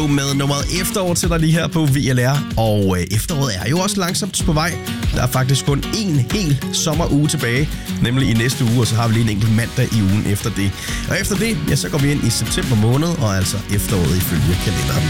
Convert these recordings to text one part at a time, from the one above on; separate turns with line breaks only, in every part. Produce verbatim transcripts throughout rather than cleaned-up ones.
Festo med nummeret Efterår til dig lige her på V L R. Og øh, efteråret er jo også langsomt på vej. Der er faktisk kun en hel sommeruge tilbage, nemlig i næste uge, og så har vi lige en enkelt mandag i ugen efter det. Og efter det, ja, så går vi ind i september måned, og altså efteråret ifølge kalenderen.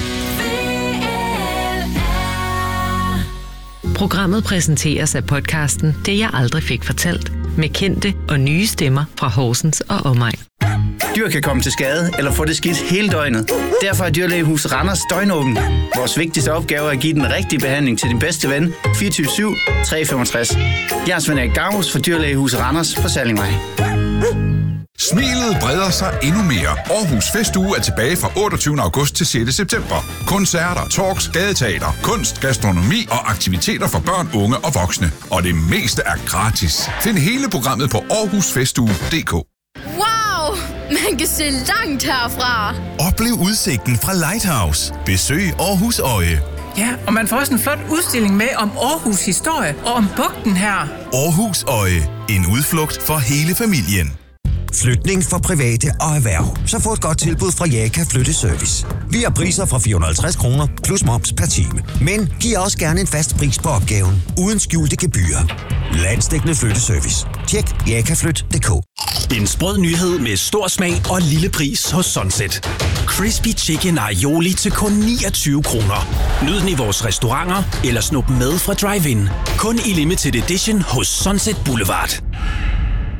Programmet præsenteres af podcasten Det jeg aldrig fik fortalt, med kendte og nye stemmer fra Horsens og omegn.
Dyr kan komme til skade eller få det skidt hele døgnet. Derfor er Dyrlægehuset Randers døgnåben. Vores vigtigste opgave er at give den rigtige behandling til din bedste ven fireogtyve syv tre femogtres. Jeg er Svend Erik Gavus for Dyrlægehuset Randers på Sallingvej.
Smilet breder sig endnu mere. Aarhus Festuge er tilbage fra otteogtyvende august til sjette september. Koncerter, talks, gadeteater, kunst, gastronomi og aktiviteter for børn, unge og voksne. Og det meste er gratis. Find hele programmet på aarhus festuge punktum d k.
Wow! Man kan se langt herfra.
Oplev udsigten fra Lighthouse. Besøg Aarhus Øje.
Ja, og man får også en flot udstilling med om Aarhus historie og om bugten her.
Aarhus Øje. En udflugt for hele familien.
Flytning for private og erhverv. Så få et godt tilbud fra Jaka Flytteservice. Vi har priser fra fire hundrede og halvtreds kroner plus moms per time. Men giv også gerne en fast pris på opgaven, uden skjulte gebyrer. Landsdækkende flytteservice. Tjek jaka flyt punktum d k.
En sprød nyhed med stor smag og lille pris hos Sunset. Crispy Chicken Aioli til kun niogtyve kroner. Nyd den i vores restauranter eller snup med fra drive-in. Kun i limited edition hos Sunset Boulevard.